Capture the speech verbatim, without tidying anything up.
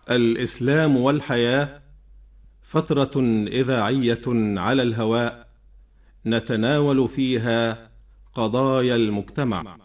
الإسلام والحياة فترة إذاعية على الهواء، نتناول فيها قضايا المجتمع.